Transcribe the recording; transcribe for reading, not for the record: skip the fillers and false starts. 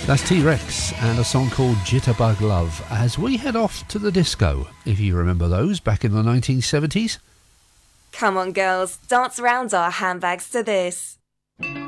That's T-Rex and a song called Jitterbug Love as we head off to the disco, if you remember those back in the 1970s. Come on, girls, dance around our handbags to this.